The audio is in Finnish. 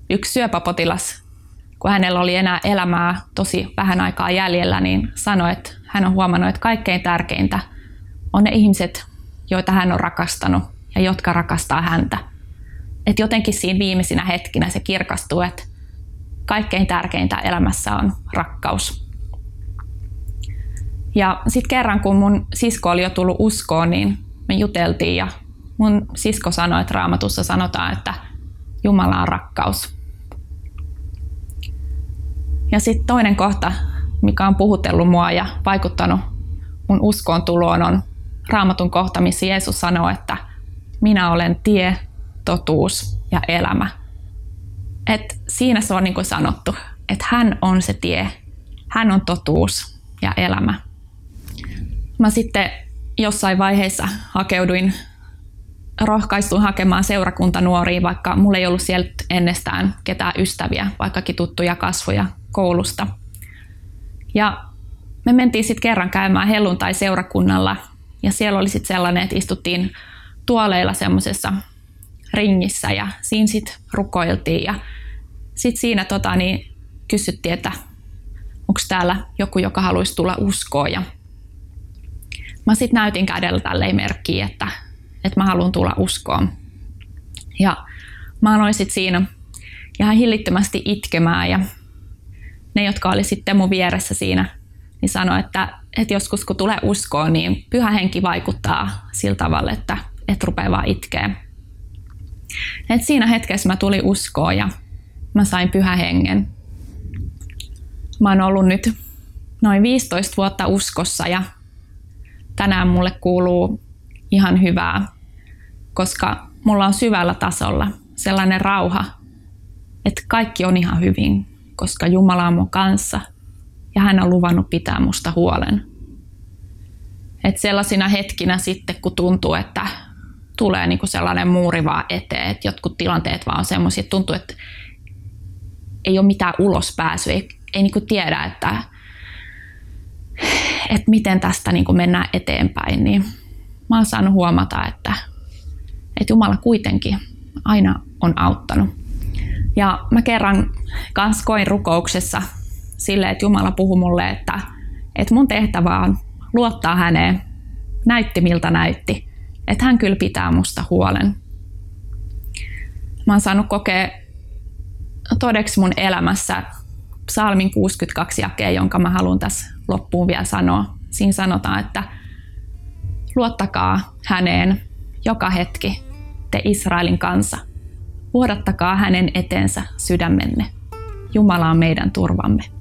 yksi syöpäpotilas, kun hänellä oli enää elämää tosi vähän aikaa jäljellä, niin sanoi, että hän on huomannut, että kaikkein tärkeintä on ne ihmiset, joita hän on rakastanut ja jotka rakastaa häntä. Että jotenkin siinä viimeisinä hetkinä se kirkastuu, että kaikkein tärkeintä elämässä on rakkaus. Ja sitten kerran, kun mun sisko oli jo tullut uskoon, niin me juteltiin ja mun sisko sanoi, että Raamatussa sanotaan, että Jumala on rakkaus. Ja sitten toinen kohta, mikä on puhutellut mua ja vaikuttanut mun uskoon tuloon, on Raamatun kohta, missä Jeesus sanoo, että minä olen tie, totuus ja elämä. Et siinä se on niin kuin sanottu, että hän on se tie, hän on totuus ja elämä. Mä sitten jossain vaiheessa rohkaistuin hakemaan seurakuntanuoria, vaikka mulla ei ollut sieltä ennestään ketään ystäviä, vaikkakin tuttuja kasvoja koulusta. Ja me mentiin sitten kerran käymään helluntai-seurakunnalla ja siellä oli sitten sellainen, että istuttiin tuoleilla semmoisessa ringissä ja siinä sitten rukoiltiin ja sitten siinä kysyttiin, että onko täällä joku, joka haluaisi tulla uskoon ja mä sitten näytin kädellä tälleen merkkiä, että mä haluan tulla uskoon. Ja mä aloin sitten siinä ihan hillittömästi itkemään ja ne, jotka oli sitten mun vieressä siinä, niin sanoi, että joskus kun tulee uskoon, niin Pyhä Henki vaikuttaa sillä tavalla, että rupeaa vaan itkeä. Et siinä hetkessä mä tulin uskoon ja mä sain Pyhän Hengen. Mä oon ollut nyt noin 15 vuotta uskossa ja tänään mulle kuuluu ihan hyvää, koska mulla on syvällä tasolla sellainen rauha, että kaikki on ihan hyvin, koska Jumala on mun kanssa ja hän on luvannut pitää musta huolen. Et sellaisina hetkinä sitten, kun tuntuu, että tulee niinku sellainen muuri vaan eteen, että jotkut tilanteet vaan on semmoisia, että tuntuu, että ei ole mitään ulospääsyä, ei niinku tiedä, että miten tästä niinku mennään eteenpäin, niin mä oon saanut huomata, että Jumala kuitenkin aina on auttanut. Ja mä kerran kans koin rukouksessa silleen, että Jumala puhui mulle, että mun tehtävä on luottaa häneen, näytti miltä näytti, että hän kyllä pitää musta huolen. Mä oon saanut kokea todeksi mun elämässä Psalmin 62 jakeen, jonka mä haluan tässä loppuun vielä sanoa. Siinä sanotaan, että luottakaa häneen joka hetki, te Israelin kansa. Vuodattakaa hänen eteensä sydämenne. Jumala on meidän turvamme.